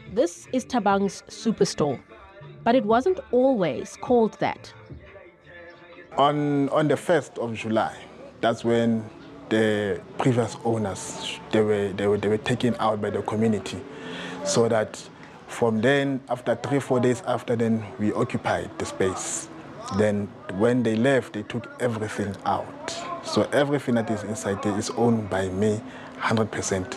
This is Thabang's superstore, but it wasn't always called that. On the 1st of July, that's when the previous owners, they were taken out by the community. So that from then, after 3-4 days after then, we occupied the space. Then when they left, they took everything out. So everything that is inside there is owned by me 100%.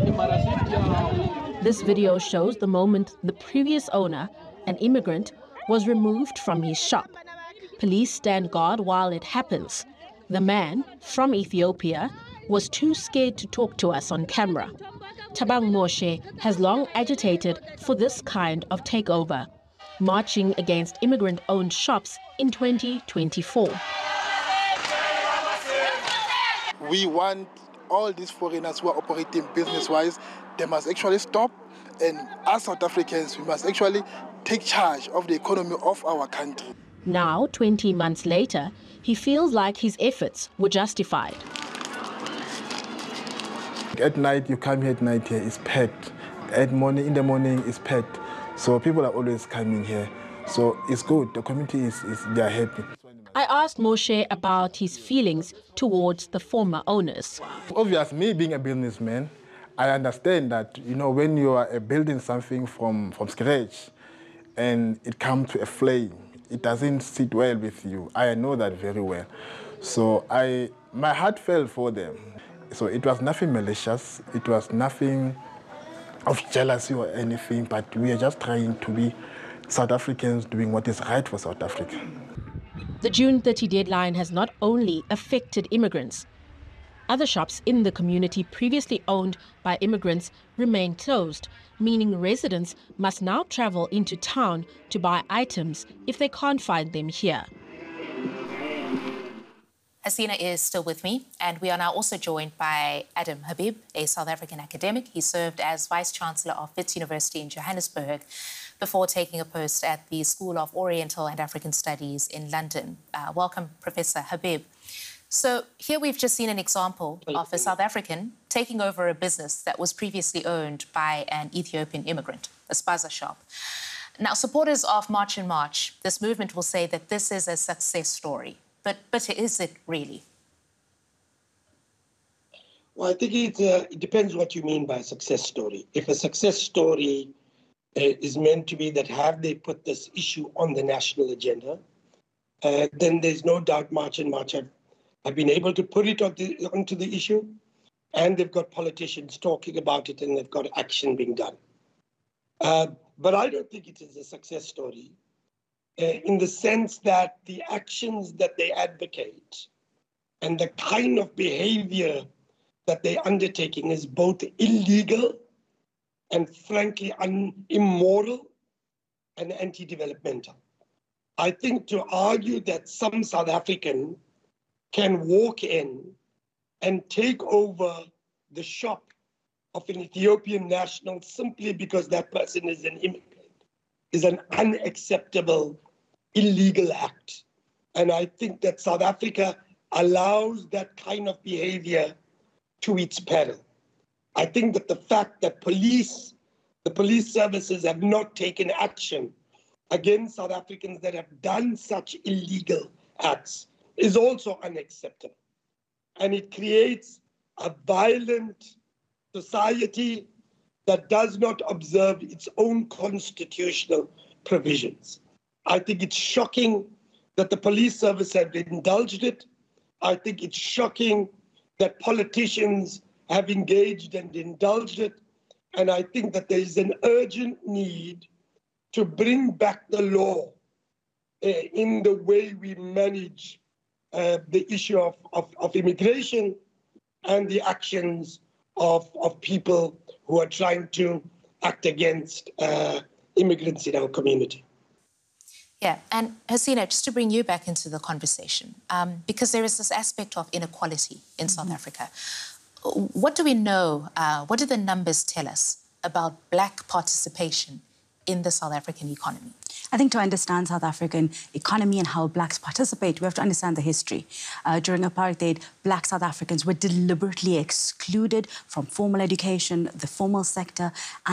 This video shows the moment the previous owner, an immigrant, was removed from his shop. Police stand guard while it happens. The man, from Ethiopia, was too scared to talk to us on camera. Thabang Moshe has long agitated for this kind of takeover, marching against immigrant-owned shops in 2024. We want all these foreigners who are operating business-wise, they must actually stop. And as South Africans, we must actually take charge of the economy of our country. Now, 20 months later, he feels like his efforts were justified. At night, you come here at night, here it's packed. In the morning, it's packed. So people are always coming here. So it's good. The community they are happy. I asked Moshe about his feelings towards the former owners. Obviously, me being a businessman, I understand that, when you are building something from scratch and it comes to a flame, it doesn't sit well with you. I know that very well. So my heart fell for them. So it was nothing malicious. It was nothing of jealousy or anything, but we are just trying to be South Africans doing what is right for South Africa. The June 30 deadline has not only affected immigrants. Other shops in the community previously owned by immigrants remain closed, meaning residents must now travel into town to buy items if they can't find them here. Hasina is still with me, and we are now also joined by Adam Habib, a South African academic. He served as Vice-Chancellor of Wits University in Johannesburg before taking a post at the School of Oriental and African Studies in London. Welcome, Professor Habib. So here we've just seen an example of a South African taking over a business that was previously owned by an Ethiopian immigrant, a spaza shop. Now, supporters of March in March, this movement will say that this is a success story. But is it really? Well, I think it depends what you mean by a success story. If a success story is meant to be that have they put this issue on the national agenda, then there's no doubt March in March have been able to put it onto the issue, and they've got politicians talking about it, and they've got action being done. But I don't think it is a success story in the sense that the actions that they advocate and the kind of behavior that they're undertaking is both illegal and frankly immoral and anti-developmental. I think to argue that some South African can walk in and take over the shop of an Ethiopian national simply because that person is an immigrant is an unacceptable, illegal act. And I think that South Africa allows that kind of behavior to its peril. I think that the fact that the police services have not taken action against South Africans that have done such illegal acts is also unacceptable. And it creates a violent society that does not observe its own constitutional provisions. I think it's shocking that the police service have indulged it. I think it's shocking that politicians have engaged and indulged it. And I think that there is an urgent need to bring back the law in the way we manage the issue of immigration and the actions of people who are trying to act against immigrants in our community. Yeah, and Hasina, just to bring you back into the conversation, because there is this aspect of inequality in South Africa. What do we know, what do the numbers tell us about Black participation in the South African economy? I think to understand South African economy and how Blacks participate, we have to understand the history. During apartheid, Black South Africans were deliberately excluded from formal education, the formal sector,